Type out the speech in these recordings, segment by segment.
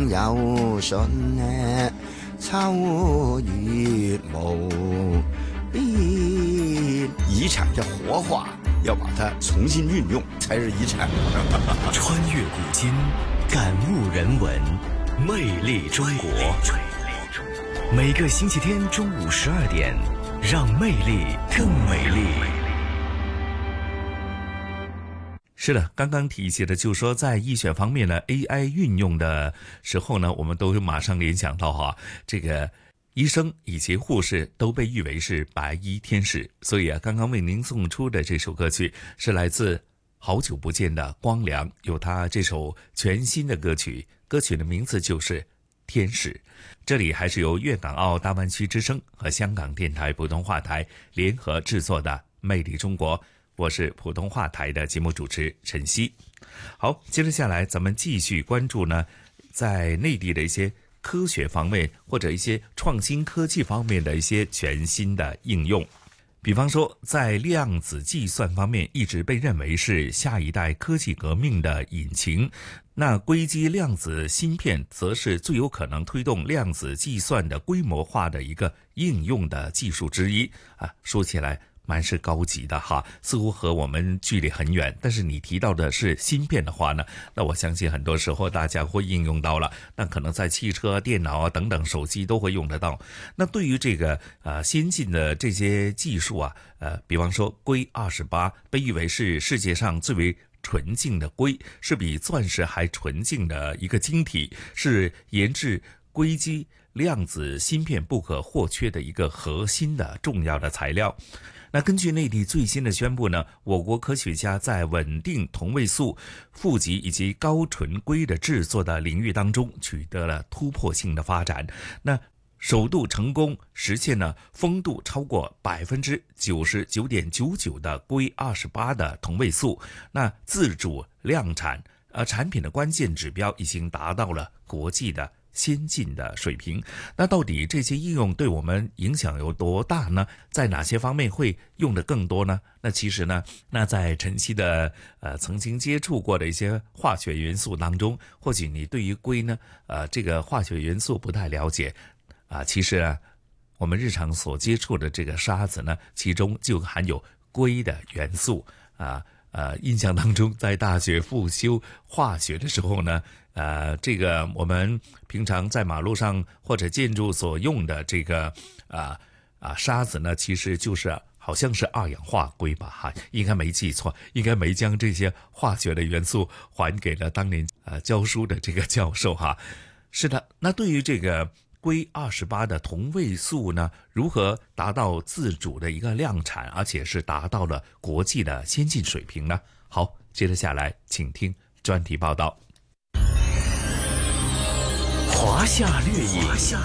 有信秋月无边。遗产要活化，要把它重新运用才是遗产。 穿越古今，感悟人文，魅力中国。每个星期天中午12点，让魅力更美丽。 是的，刚刚提及的就是说在医学方面呢 AI 运用的时候呢，我们都马上联想到这个医生以及护士都被誉为是白衣天使。所以刚刚为您送出的这首歌曲是来自好久不见的光良，有他这首全新的歌曲，歌曲的名字就是天使。这里还是由粤港澳大湾区之声和香港电台普通话台联合制作的魅力中国，我是普通话台的节目主持陈曦。好，接着下来咱们继续关注呢，在内地的一些科学方面或者一些创新科技方面的一些全新的应用。比方说在量子计算方面一直被认为是下一代科技革命的引擎，那硅基量子芯片则是最有可能推动量子计算的规模化的一个应用的技术之一说起来蛮是高级的似乎和我们距离很远，但是你提到的是芯片的话呢，那我相信很多时候大家会应用到了，那可能在汽车、电脑等等手机都会用得到。那对于这个先进的这些技术比方说硅28被誉为是世界上最为纯净的硅，是比钻石还纯净的一个晶体，是研制硅基量子芯片不可或缺的一个核心的重要的材料。那根据内地最新的宣布呢，我国科学家在稳定同位素、负极以及高纯硅的制作的领域当中取得了突破性的发展。那首度成功实现了丰度超过 99.99% 的硅28的同位素，那自主量产，产品的关键指标已经达到了国际的先进的水平。那到底这些应用对我们影响有多大呢？在哪些方面会用得更多呢？那其实呢，那在晨曦的曾经接触过的一些化学元素当中，或许你对于硅呢这个化学元素不太了解其实我们日常所接触的这个沙子呢，其中就含有硅的元素印象当中在大学复修化学的时候呢，这个我们平常在马路上或者建筑所用的这个沙子呢，其实就是好像是二氧化硅吧应该没记错，应该没将这些化学的元素还给了当年教书的这个教授是的，那对于这个硅28的同位素呢，如何达到自主的一个量产，而且是达到了国际的先进水平呢？好，接着下来请听专题报道。 华夏掠影，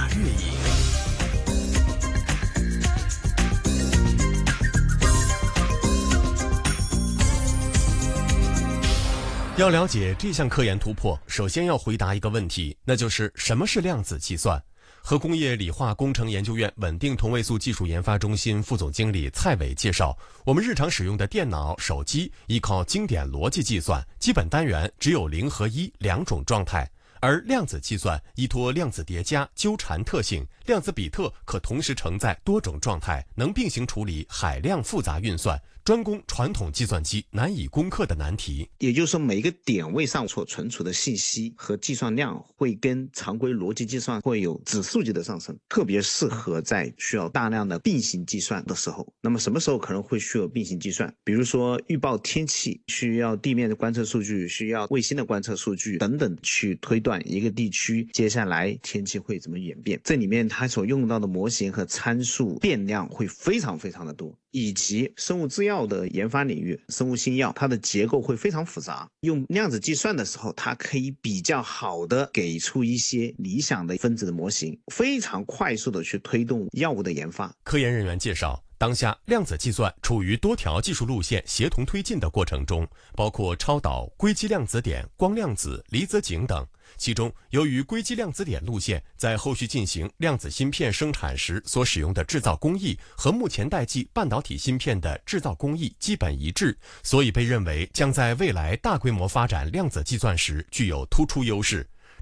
要了解这项科研突破，首先要回答一个问题，那就是什么是量子计算？核工业理化工程研究院稳定同位素技术研发中心副总经理蔡伟介绍，我们日常使用的电脑、手机依靠经典逻辑计算，基本单元只有0和1两种状态，而量子计算依托量子叠加、纠缠特性，量子比特可同时承载多种状态，能并行处理海量复杂运算，专攻传统计算机难以攻克的难题。 也就是说，每一个点位上所存储的信息和计算量会跟常规逻辑计算会有指数级的上升，特别适合在需要大量的并行计算的时候。那么什么时候可能会需要并行计算？比如说预报天气，需要地面的观测数据，需要卫星的观测数据等等，去推断一个地区接下来天气会怎么演变。这里面它所用到的模型和参数变量会非常非常的多，以及生物制药的研发领域，生物新药它的结构会非常复杂，用量子计算的时候，它可以比较好的给出一些理想的分子的模型，非常快速的去推动药物的研发。 科研人员介绍，当下量子计算处于多条技术路线协同推进的过程中，包括超导、硅基量子点、光量子、离子井等。其中，由于硅基量子点路线在后续进行量子芯片生产时所使用的制造工艺和目前代际半导体芯片的制造工艺基本一致，所以被认为将在未来大规模发展量子计算时具有突出优势。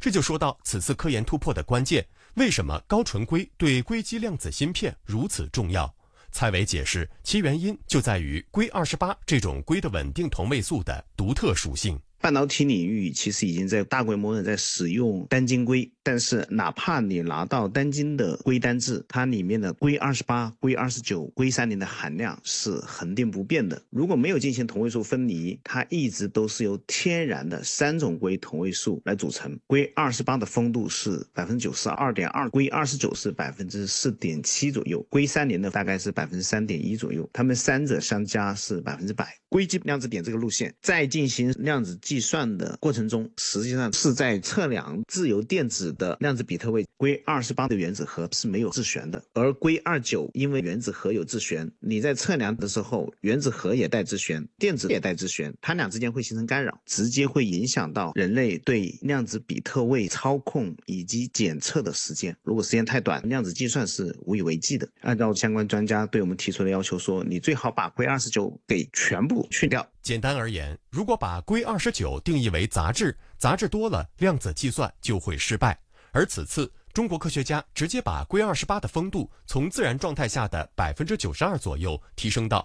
这就说到此次科研突破的关键，为什么高纯硅对硅基量子芯片如此重要？蔡伟解释，其原因就在于硅28这种硅的稳定同位素的独特属性。 半导体领域其实已经在大规模的在使用单晶硅，但是哪怕你拿到单晶的硅单质，它里面的硅28、硅29、硅30的含量是恒定不变的。如果没有进行同位素分离，它一直都是由天然的3种硅同位素来组成。硅28的丰度是 92.2%， 硅29是 4.7% 左右，硅30的大概是 3.1% 左右，它们三者相加是 100%。硅基量子点这个路线在进行量子计算的过程中，实际上是在测量自由电子的量子比特位。硅28的原子核是没有自旋的，而硅29因为原子核有自旋，你在测量的时候原子核也带自旋，电子也带自旋，它俩之间会形成干扰，直接会影响到人类对量子比特位操控以及检测的时间。如果时间太短，量子计算是无以为继的。按照相关专家对我们提出的要求说，你最好把硅29给全部去掉。 简单而言，如果把硅29定义为杂质，杂质多了，量子计算就会失败。而此次中国科学家直接把硅28的丰度从自然状态下的 92% 左右提升到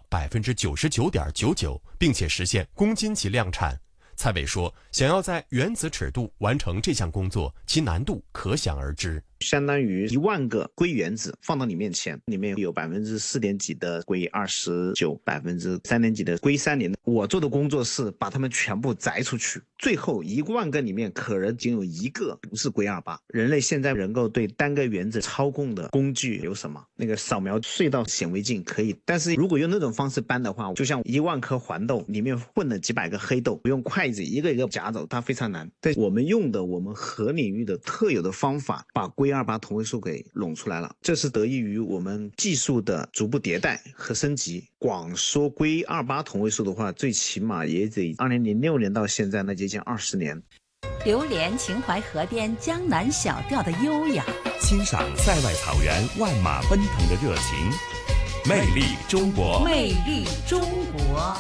99.99%， 并且实现公斤级量产。蔡伟说，想要在原子尺度完成这项工作，其难度可想而知。 相当于1万个硅原子放到你面前，里面有4点几的硅29%、3点几的硅30。我做的工作是把它们全部摘出去，最后1万个里面可能仅有1个不是硅28。人类现在能够对单个原子操控的工具有什么？那个扫描隧道显微镜可以，但是如果用那种方式搬的话，就像1万颗黄豆里面混了几百个黑豆，用筷子一个一个夹走，它非常难。但我们用的我们核领域的特有的方法，把硅28同位素给拢出来了，这是得益于我们技术的逐步迭代和升级。光说硅28同位素的话，最起码也得2006年到现在，那接近20年。 流连秦淮河边江南小调的优雅， 欣赏塞外草原万马奔腾的热情，魅力中国， 魅力中国。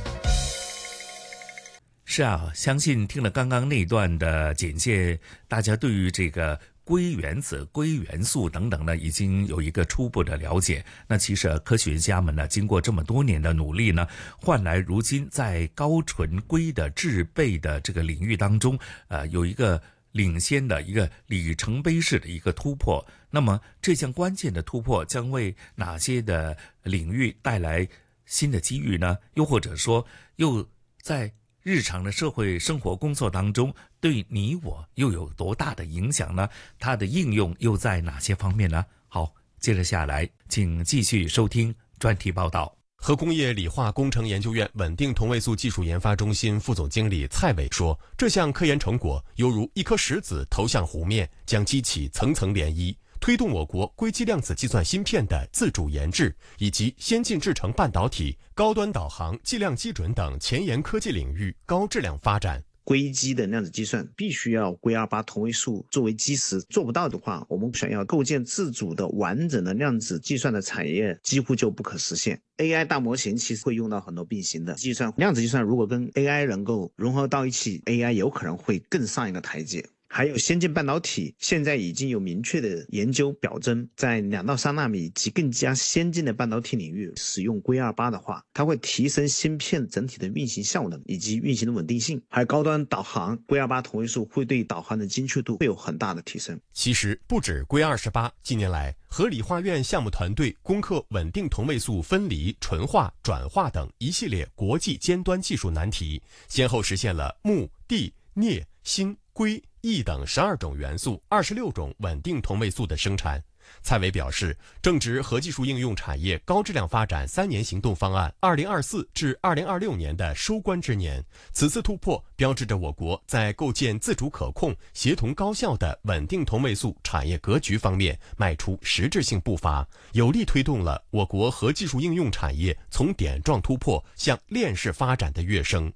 是啊，相信听了刚刚那段的简介，大家对于这个硅原子、硅元素等等呢，已经有一个初步的了解。那其实科学家们呢，经过这么多年的努力呢，换来如今在高纯硅的制备的这个领域当中，有一个领先的一个里程碑式的一个突破。那么这项关键的突破将为哪些的领域带来新的机遇呢？又或者说，又在日常的社会生活工作当中，对你我又有多大的影响呢？它的应用又在哪些方面呢？好，接着下来，请继续收听专题报道。 核工业理化工程研究院稳定同位素技术研发中心副总经理蔡伟说，这项科研成果犹如一颗石子投向湖面，将激起层层涟漪，推动我国硅基量子计算芯片的自主研制，以及先进制程半导体、高端导航、计量基准等前沿科技领域高质量发展。 硅基的量子计算必须要硅28同位素作为基石，做不到的话，我们想要构建自主的完整的量子计算的产业几乎就不可实现。AI 大模型其实会用到很多并行的计算，量子计算如果跟 AI 能够融合到一起， AI 有可能会更上一个台阶。还有先进半导体，现在已经有明确的研究表征，在2到3纳米及更加先进的半导体领域使用硅28的话，它会提升芯片整体的运行效能以及运行的稳定性。还有高端导航，硅28同位素会对导航的精确度会有很大的提升。 其实不止硅28，近年来核理化院项目团队攻克稳定同位素分离、纯化、转化等一系列国际尖端技术难题，先后实现了钼、锑、镍、锌、硅、铱等12种元素、26种稳定同位素的生产。蔡伟表示，正值核技术应用产业高质量发展3年行动方案2024至2026年的收官之年，此次突破标志着我国在构建自主可控、协同高效的稳定同位素产业格局方面迈出实质性步伐，有力推动了我国核技术应用产业从点状突破向链式发展的跃升。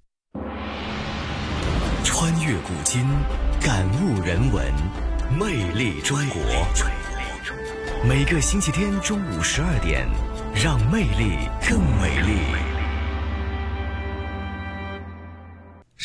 穿越古今，感悟人文，魅力中国。每个星期天中午12点，让魅力更美丽。 是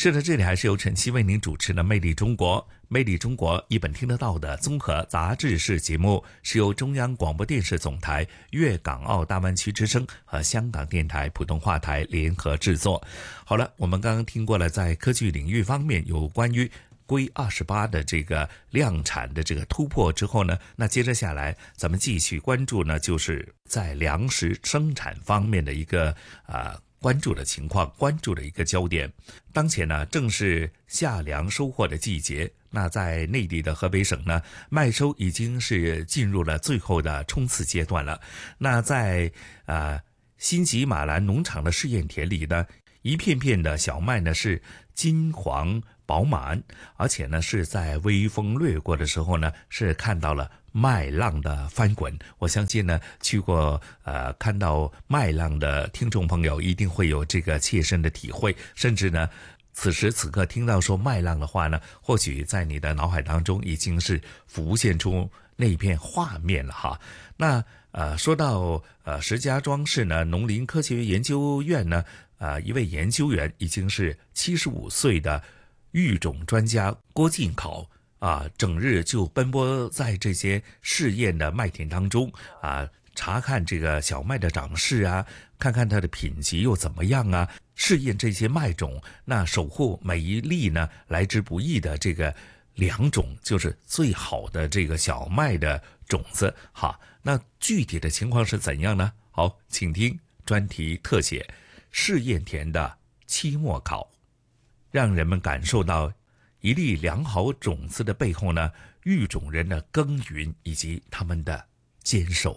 是的，这里还是由晨曦为您主持的《魅力中国》。《魅力中国》一本听得到的综合杂志式节目，是由中央广播电视总台粤港澳大湾区之声和香港电台普通话台联合制作。好了，我们刚刚听过了在科技领域方面有关于硅28的这个量产的这个突破之后呢，那接着下来咱们继续关注呢，就是在粮食生产方面的一个关注的情况，关注的一个焦点。当前呢，正是夏粮收获的季节。那在内地的河北省呢，麦收已经是进入了最后的冲刺阶段了。那在新集马兰农场的试验田里呢，一片片的小麦呢是金黄饱满，而且呢是在微风掠过的时候呢，是看到了麦浪的翻滚。我相信呢，去过看到麦浪的听众朋友一定会有这个切身的体会，甚至呢此时此刻听到说麦浪的话呢，或许在你的脑海当中已经是浮现出那一片画面了哈。那说到石家庄市呢农林科学研究院呢一位研究员已经是75岁的育种专家郭进考整日就奔波在这些试验的麦田当中查看这个小麦的长势看看它的品级又怎么样试验这些麦种，那守护每一粒呢来之不易的这个良种，就是最好的这个小麦的种子哈。那具体的情况是怎样呢？好，请听专题特写试验田的期末考，让人们感受到一粒良好种子的背后呢，育种人的耕耘以及他们的坚守。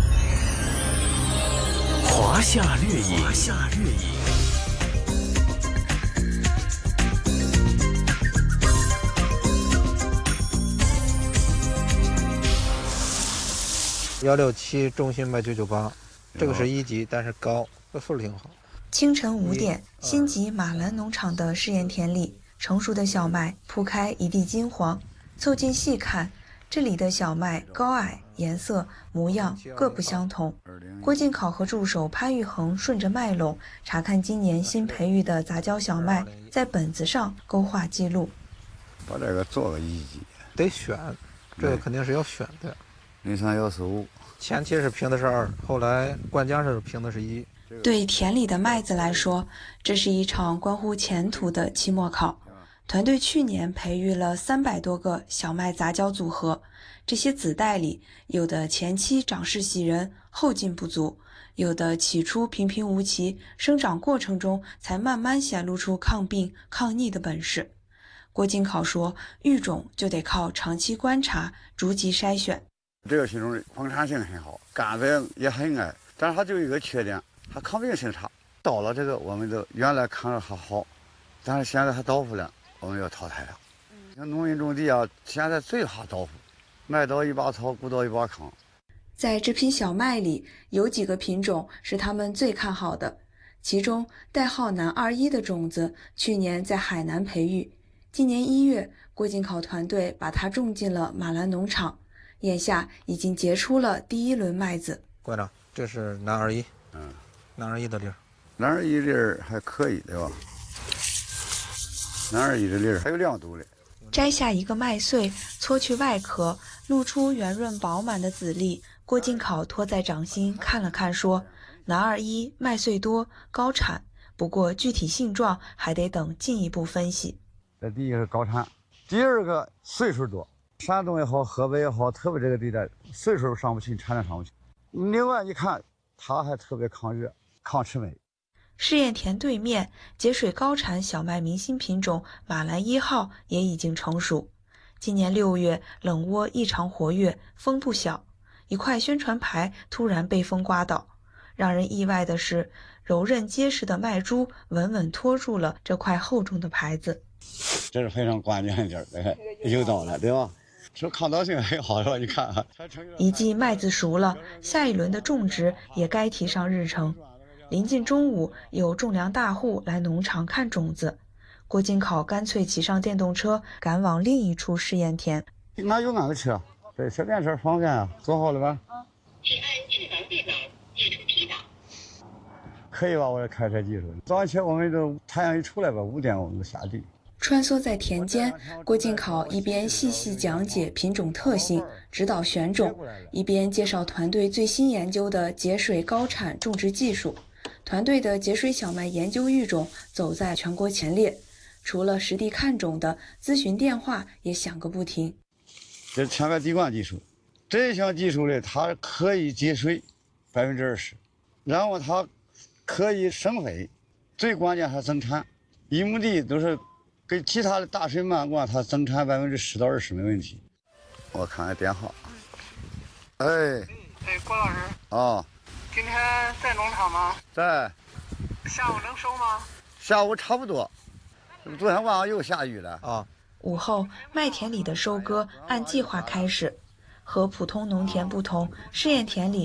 华夏掠影，华夏掠影。 167中心麦998，这个是1级，但是高，这素质挺好。 清晨5点，新集马兰农场的试验田里，成熟的小麦铺开一地金黄。凑近细看，这里的小麦高矮、颜色、模样各不相同。郭进考和助手潘玉恒顺着麦垄查看今年新培育的杂交小麦，在本子上勾画记录。 把这个做个1级， 得选，这个肯定是要选的。 031415， 前期是评的是2，后来灌浆是评的是1。 对田里的麦子来说，这是一场关乎前途的期末考。团队去年培育了300多个小麦杂交组合，这些子代里，有的前期长势喜人，后劲不足；有的起初平平无奇，生长过程中才慢慢显露出抗病、抗逆的本事。郭进考说，育种就得靠长期观察，逐级筛选。 这个品种生产性很好，杆子也很矮，但是它就有一个缺点，它抗病性差。到了这个，我们都原来看着还好，但是现在还倒伏了，我们要淘汰了。像农民种地现在最怕倒伏，麦倒一把草，谷倒一把糠。 在这批小麦里，有几个品种是他们最看好的，其中代号南21的种子，去年在海南培育，今年1月，郭进考团队把它种进了马兰农场。眼下已经结出了第1轮麦子。 馆长，这是南21，南21的粒儿， 南21粒儿还可以，对吧？南21的粒儿还有亮度嘞。 摘下一个麦穗，搓去外壳，露出圆润饱满的籽粒。郭进考托在掌心看了看，说：“南21麦穗多，高产，不过具体性状还得等进一步分析。” 这第一个是高产，第二个岁数多。山东也好，河北也好，特别这个地带岁数上不去，产量上不去。另外一看，它还特别抗热、抗吃霉。 试验田对面，节水高产小麦明星品种马兰1号也已经成熟。今年6月，冷涡异常活跃，风不小，一块宣传牌突然被风刮倒。让人意外的是，柔韧结实的麦株稳稳托住了这块厚重的牌子。 这是非常关键的地儿，有道了，对吧？说抗倒性很好，是吧？你看一季麦子熟了，下一轮的种植也该提上日程。临近中午，有种粮大户来农场看种子，郭进考干脆骑上电动车，赶往另一处试验田。 哪有俺的车？对，这电车方便啊，做好了吧？ 请按智能电脑解除提档。 可以吧？我开车技术，早上起我们都太阳一出来吧，5点我们就下地。 穿梭在田间，郭敬考一边细细讲解品种特性，指导选种，一边介绍团队最新研究的节水高产种植技术。团队的节水小麦研究育种走在全国前列，除了实地看种的，咨询电话也响个不停。 这全个滴灌技术，这项技术呢，它可以节水20%，然后它可以省肥，最关键还增产。1亩地都是跟其他的大水漫灌，它增产10%到20%没问题。 我看看电话。哎， 郭老师。 啊。 今天在农场吗？ 在。 下午能收吗？ 下午差不多。昨天晚上又下雨了啊。 午后，麦田里的收割按计划开始。和普通农田不同，试验田里